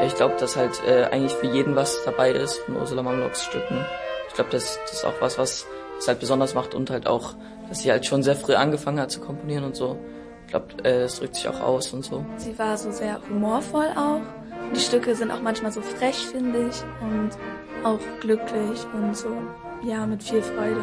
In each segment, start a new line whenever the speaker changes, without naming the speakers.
Ich glaube, dass halt eigentlich für jeden was dabei ist von Ursula Mamlocks Stücken. Ich glaube, das ist auch was es halt besonders macht und halt auch, dass sie halt schon sehr früh angefangen hat zu komponieren und so. Ich glaube, das drückt sich auch aus und so.
Sie war so sehr humorvoll auch. Die Stücke sind auch manchmal so frech, finde ich, und auch glücklich und so, ja, mit viel Freude.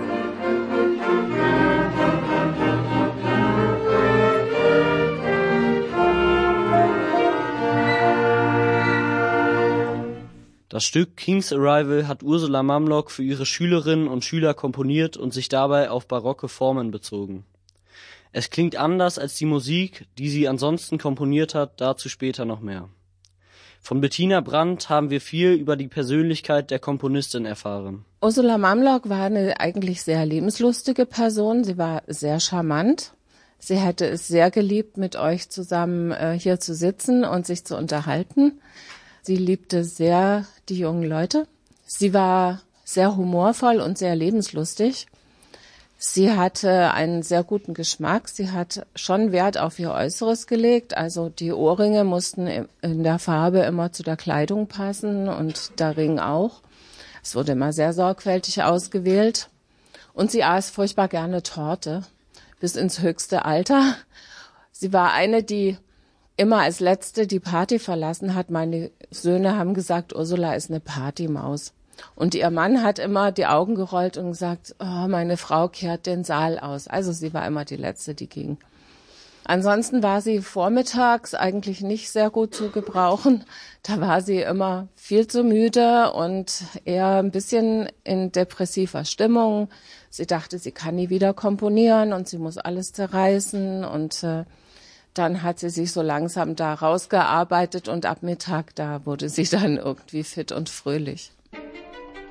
Das Stück King's Arrival hat Ursula Mamlock für ihre Schülerinnen und Schüler komponiert und sich dabei auf barocke Formen bezogen. Es klingt anders als die Musik, die sie ansonsten komponiert hat, dazu später noch mehr. Von Bettina Brandt haben wir viel über die Persönlichkeit der Komponistin erfahren.
Ursula Mamlock war eine eigentlich sehr lebenslustige Person. Sie war sehr charmant. Sie hätte es sehr geliebt, mit euch zusammen hier zu sitzen und sich zu unterhalten. Sie liebte sehr die jungen Leute. Sie war sehr humorvoll und sehr lebenslustig. Sie hatte einen sehr guten Geschmack. Sie hat schon Wert auf ihr Äußeres gelegt. Also die Ohrringe mussten in der Farbe immer zu der Kleidung passen und der Ring auch. Es wurde immer sehr sorgfältig ausgewählt. Und sie aß furchtbar gerne Torte bis ins höchste Alter. Sie war eine, die immer als Letzte die Party verlassen hat. Meine Söhne haben gesagt, Ursula ist eine Partymaus. Und ihr Mann hat immer die Augen gerollt und gesagt, oh, meine Frau kehrt den Saal aus. Also sie war immer die Letzte, die ging. Ansonsten war sie vormittags eigentlich nicht sehr gut zu gebrauchen. Da war sie immer viel zu müde und eher ein bisschen in depressiver Stimmung. Sie dachte, sie kann nie wieder komponieren und sie muss alles zerreißen. Und dann hat sie sich so langsam da rausgearbeitet und ab Mittag, da wurde sie dann irgendwie fit und fröhlich.